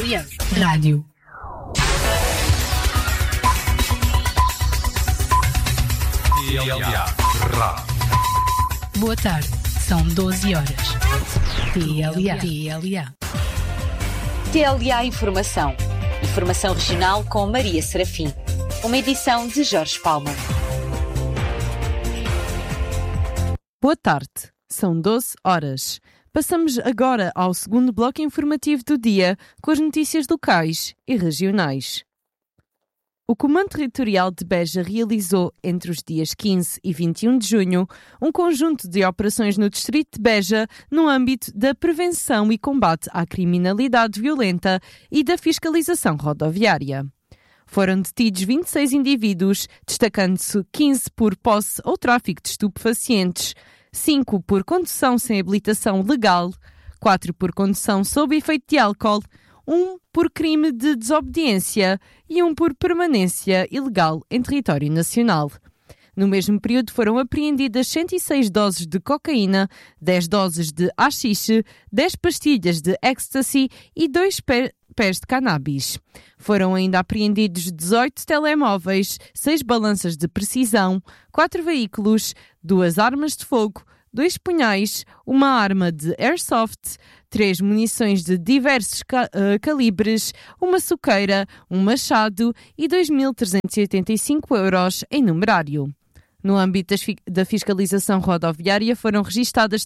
TLA Rádio. TLA Rádio. Boa tarde, são 12 horas. TLA. TLA Informação. Informação regional com Maria Serafim. Uma edição de Jorge Palma. Boa tarde, são 12 horas. Passamos agora ao segundo bloco informativo do dia com as notícias locais e regionais. O Comando Territorial de Beja realizou, entre os dias 15 e 21 de junho, um conjunto de operações no distrito de Beja no âmbito da prevenção e combate à criminalidade violenta e da fiscalização rodoviária. Foram detidos 26 indivíduos, destacando-se 15 por posse ou tráfico de estupefacientes, 5 por condução sem habilitação legal, 4 por condução sob efeito de álcool, 1 por crime de desobediência e 1 por permanência ilegal em território nacional. No mesmo período foram apreendidas 106 doses de cocaína, 10 doses de haxixe, 10 pastilhas de ecstasy e 2 pés de cannabis. Foram ainda apreendidos 18 telemóveis, 6 balanças de precisão, 4 veículos, 2 armas de fogo, 2 punhais, uma arma de airsoft, 3 munições de diversos calibres, uma suqueira, um machado e 2.385 euros em numerário. No âmbito da fiscalização rodoviária foram registadas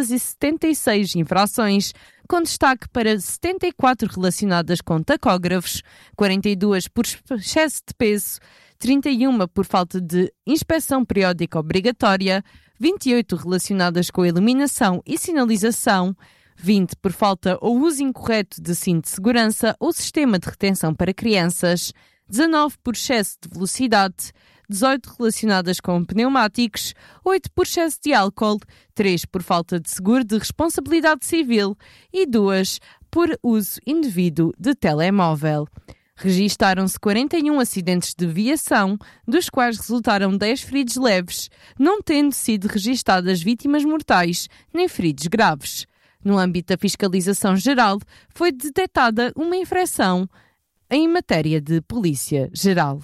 376 infrações, com destaque para 74 relacionadas com tacógrafos, 42 por excesso de peso, 31 por falta de inspeção periódica obrigatória, 28 relacionadas com iluminação e sinalização, 20 por falta ou uso incorreto de cinto de segurança ou sistema de retenção para crianças, 19 por excesso de velocidade, 18 relacionadas com pneumáticos, 8 por excesso de álcool, 3 por falta de seguro de responsabilidade civil e 2 por uso indevido de telemóvel. Registaram-se 41 acidentes de viação, dos quais resultaram 10 feridos leves, não tendo sido registadas vítimas mortais nem feridos graves. No âmbito da fiscalização geral, foi detectada uma infração em matéria de Polícia Geral.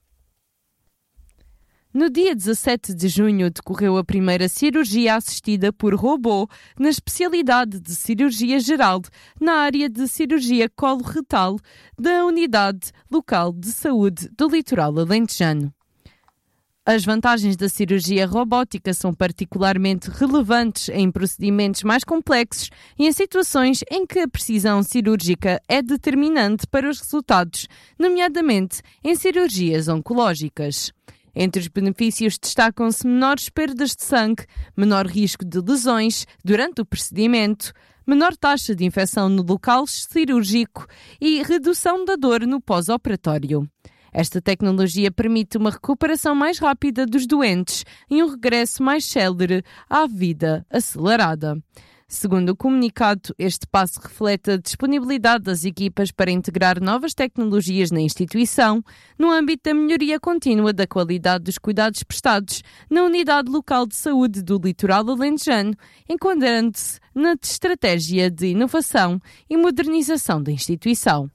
No dia 17 de junho decorreu a primeira cirurgia assistida por robô na especialidade de cirurgia geral na área de cirurgia coloretal da Unidade Local de Saúde do Litoral Alentejano. As vantagens da cirurgia robótica são particularmente relevantes em procedimentos mais complexos e em situações em que a precisão cirúrgica é determinante para os resultados, nomeadamente em cirurgias oncológicas. Entre os benefícios destacam-se menores perdas de sangue, menor risco de lesões durante o procedimento, menor taxa de infecção no local cirúrgico e redução da dor no pós-operatório. Esta tecnologia permite uma recuperação mais rápida dos doentes e um regresso mais célere à vida acelerada. Segundo o comunicado, este passo reflete a disponibilidade das equipas para integrar novas tecnologias na instituição, no âmbito da melhoria contínua da qualidade dos cuidados prestados na Unidade Local de Saúde do Litoral Alentejano, enquadrando-se na estratégia de inovação e modernização da instituição.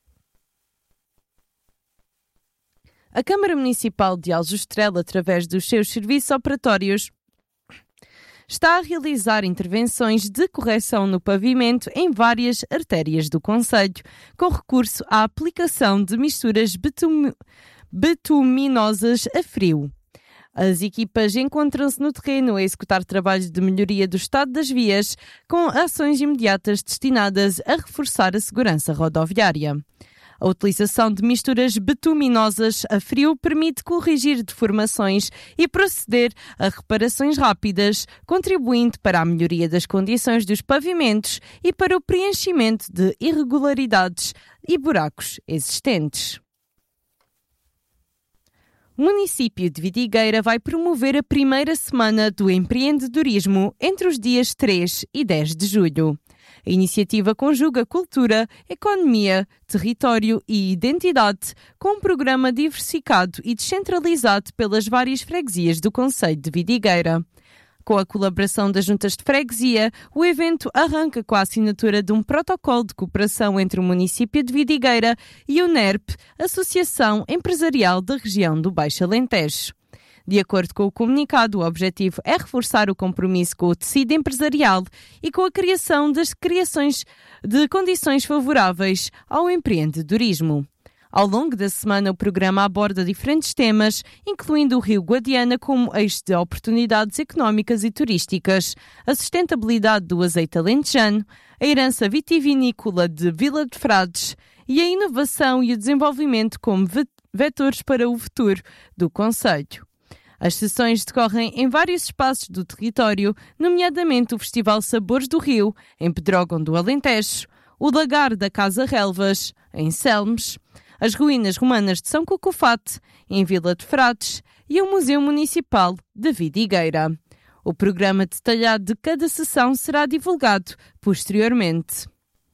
A Câmara Municipal de Aljustrel, através dos seus serviços operatórios, está a realizar intervenções de correção no pavimento em várias artérias do concelho, com recurso à aplicação de misturas bituminosas a frio. As equipas encontram-se no terreno a executar trabalhos de melhoria do estado das vias, com ações imediatas destinadas a reforçar a segurança rodoviária. A utilização de misturas bituminosas a frio permite corrigir deformações e proceder a reparações rápidas, contribuindo para a melhoria das condições dos pavimentos e para o preenchimento de irregularidades e buracos existentes. O município de Vidigueira vai promover a primeira semana do empreendedorismo entre os dias 3 e 10 de julho. A iniciativa conjuga cultura, economia, território e identidade com um programa diversificado e descentralizado pelas várias freguesias do concelho de Vidigueira. Com a colaboração das juntas de freguesia, o evento arranca com a assinatura de um protocolo de cooperação entre o município de Vidigueira e o NERP, Associação Empresarial da Região do Baixo Alentejo. De acordo com o comunicado, o objetivo é reforçar o compromisso com o tecido empresarial e com a criação de condições favoráveis ao empreendedorismo. Ao longo da semana, o programa aborda diferentes temas, incluindo o Rio Guadiana como eixo de oportunidades económicas e turísticas, a sustentabilidade do azeite alentejano, a herança vitivinícola de Vila de Frades e a inovação e o desenvolvimento como vetores para o futuro do concelho. As sessões decorrem em vários espaços do território, nomeadamente o Festival Sabores do Rio, em Pedrógão do Alentejo, o Lagar da Casa Relvas, em Selmes, as ruínas romanas de São Cocofate, em Vila de Frades, e o Museu Municipal de Vidigueira. O programa detalhado de cada sessão será divulgado posteriormente.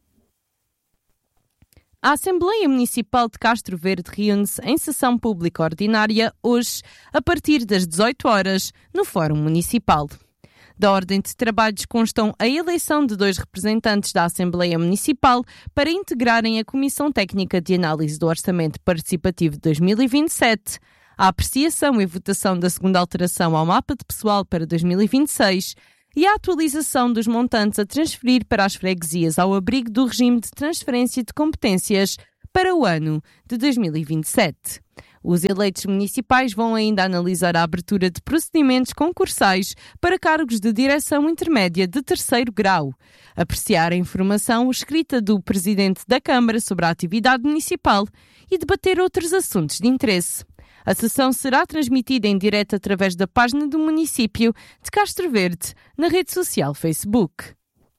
A Assembleia Municipal de Castro Verde reúne-se em sessão pública ordinária hoje, a partir das 18 horas, no Fórum Municipal. Da ordem de trabalhos constam a eleição de 2 representantes da Assembleia Municipal para integrarem a Comissão Técnica de Análise do Orçamento Participativo de 2027, a apreciação e votação da segunda alteração ao mapa de pessoal para 2026 e a atualização dos montantes a transferir para as freguesias ao abrigo do regime de transferência de competências para o ano de 2027. Os eleitos municipais vão ainda analisar a abertura de procedimentos concursais para cargos de direção intermédia de 3º grau, apreciar a informação escrita do Presidente da Câmara sobre a atividade municipal e debater outros assuntos de interesse. A sessão será transmitida em direto através da página do município de Castro Verde na rede social Facebook.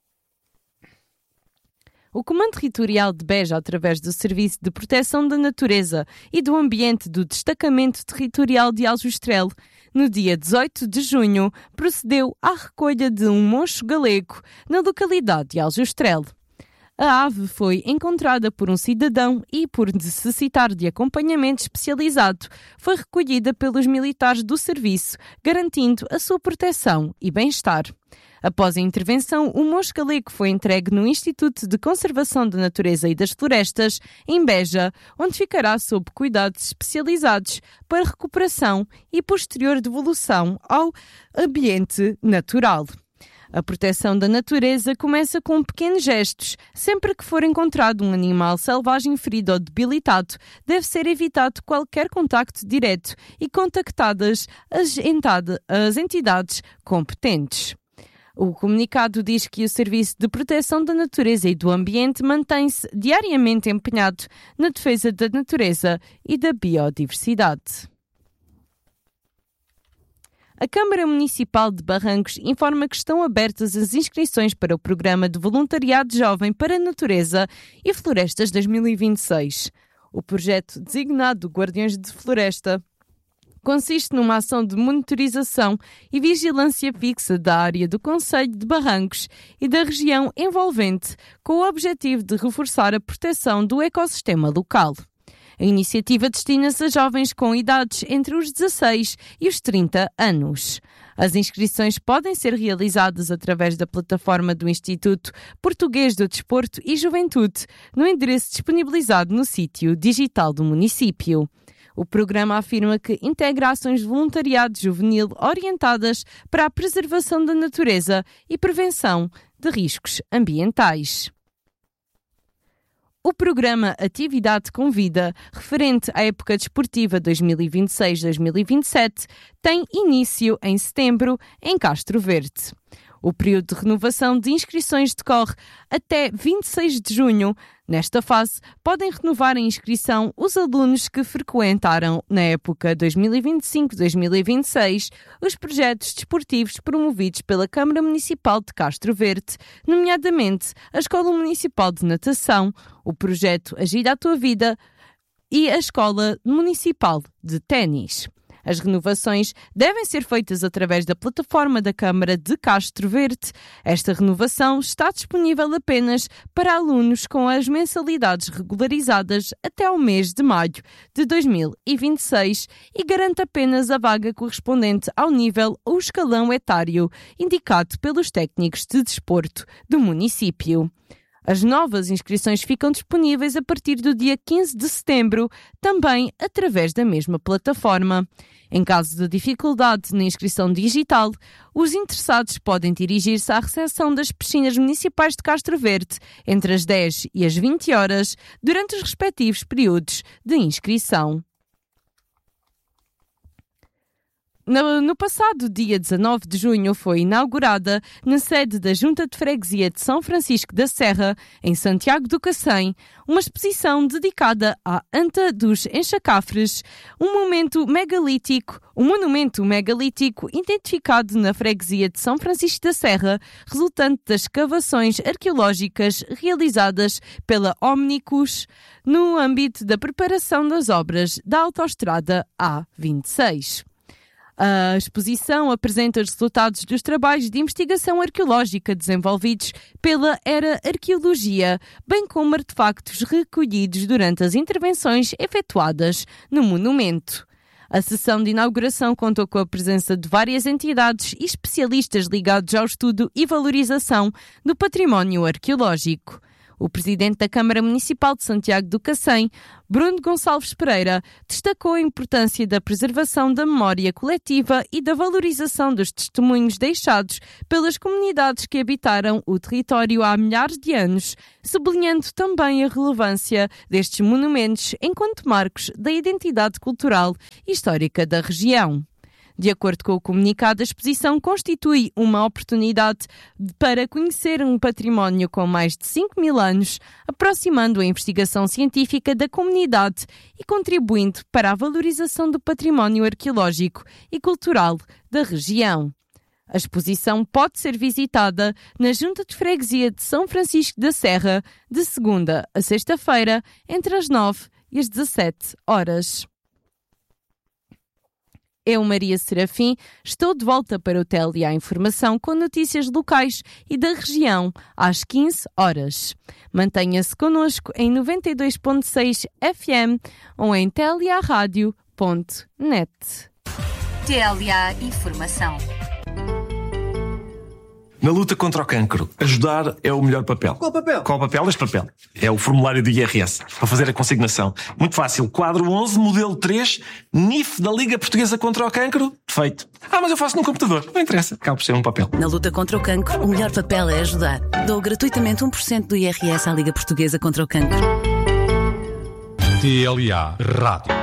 O Comando Territorial de Beja, através do Serviço de Proteção da Natureza e do Ambiente do Destacamento Territorial de Aljustrel, no dia 18 de junho, procedeu à recolha de um mocho galego na localidade de Aljustrel. A ave foi encontrada por um cidadão e, por necessitar de acompanhamento especializado, foi recolhida pelos militares do serviço, garantindo a sua proteção e bem-estar. Após a intervenção, o mocho galego foi entregue no Instituto de Conservação da Natureza e das Florestas, em Beja, onde ficará sob cuidados especializados para recuperação e posterior devolução ao ambiente natural. A proteção da natureza começa com pequenos gestos. Sempre que for encontrado um animal selvagem ferido ou debilitado, deve ser evitado qualquer contacto direto e contactadas as entidades competentes. O comunicado diz que o Serviço de Proteção da Natureza e do Ambiente mantém-se diariamente empenhado na defesa da natureza e da biodiversidade. A Câmara Municipal de Barrancos informa que estão abertas as inscrições para o Programa de Voluntariado Jovem para a Natureza e Florestas 2026. O projeto, designado Guardiões de Floresta, consiste numa ação de monitorização e vigilância fixa da área do concelho de Barrancos e da região envolvente, com o objetivo de reforçar a proteção do ecossistema local. A iniciativa destina-se a jovens com idades entre os 16 e os 30 anos. As inscrições podem ser realizadas através da plataforma do Instituto Português do Desporto e Juventude, no endereço disponibilizado no sítio digital do município. O programa afirma que integra ações de voluntariado juvenil orientadas para a preservação da natureza e prevenção de riscos ambientais. O programa Atividade com Vida, referente à época desportiva 2026-2027, tem início em setembro em Castro Verde. O período de renovação de inscrições decorre até 26 de junho. Nesta fase, podem renovar a inscrição os alunos que frequentaram, na época 2025-2026, os projetos desportivos promovidos pela Câmara Municipal de Castro Verde, nomeadamente a Escola Municipal de Natação, o projeto Agida a Tua Vida e a Escola Municipal de Ténis. As renovações devem ser feitas através da plataforma da Câmara de Castro Verde. Esta renovação está disponível apenas para alunos com as mensalidades regularizadas até ao mês de maio de 2026 e garante apenas a vaga correspondente ao nível ou escalão etário indicado pelos técnicos de desporto do município. As novas inscrições ficam disponíveis a partir do dia 15 de setembro, também através da mesma plataforma. Em caso de dificuldade na inscrição digital, os interessados podem dirigir-se à recepção das piscinas municipais de Castro Verde entre as 10 e as 20 horas, durante os respectivos períodos de inscrição. No passado dia 19 de junho foi inaugurada, na sede da Junta de Freguesia de São Francisco da Serra, em Santiago do Cacém, uma exposição dedicada à Anta dos Enxacafres, um monumento megalítico identificado na Freguesia de São Francisco da Serra, resultante das escavações arqueológicas realizadas pela Omnicus no âmbito da preparação das obras da autoestrada A26. A exposição apresenta os resultados dos trabalhos de investigação arqueológica desenvolvidos pela Era Arqueologia, bem como artefactos recolhidos durante as intervenções efetuadas no monumento. A sessão de inauguração contou com a presença de várias entidades e especialistas ligados ao estudo e valorização do património arqueológico. O presidente da Câmara Municipal de Santiago do Cacém, Bruno Gonçalves Pereira, destacou a importância da preservação da memória coletiva e da valorização dos testemunhos deixados pelas comunidades que habitaram o território há milhares de anos, sublinhando também a relevância destes monumentos enquanto marcos da identidade cultural e histórica da região. De acordo com o comunicado, a exposição constitui uma oportunidade para conhecer um património com mais de 5.000 anos, aproximando a investigação científica da comunidade e contribuindo para a valorização do património arqueológico e cultural da região. A exposição pode ser visitada na Junta de Freguesia de São Francisco da Serra, de segunda a sexta-feira, entre as 9 e as 17 horas. Eu, Maria Serafim, estou de volta para o TLA Informação com notícias locais e da região às 15 horas. Mantenha-se connosco em 92.6 FM ou em tlaaradio.net. TLA Informação. Na luta contra o cancro, ajudar é o melhor papel. Qual papel? Qual papel? Este papel. É o formulário do IRS, para fazer a consignação. Muito fácil. Quadro 11, modelo 3, NIF da Liga Portuguesa contra o Cancro. Feito. Mas eu faço num computador. Não interessa. Acaba por ser um papel. Na luta contra o cancro, o melhor papel é ajudar. Dou gratuitamente 1% do IRS à Liga Portuguesa contra o Cancro. TLA Rádio.